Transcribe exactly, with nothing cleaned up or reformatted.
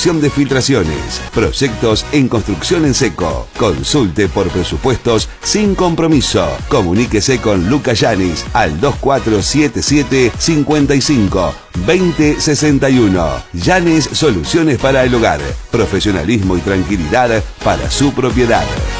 instalación de filtraciones. Proyectos en construcción en seco. Consulte por presupuestos sin compromiso. Comuníquese con Luca Yanis al dos cuatro siete siete, cinco cinco, dos cero seis uno. Yanis Soluciones para el Hogar. Profesionalismo y tranquilidad para su propiedad.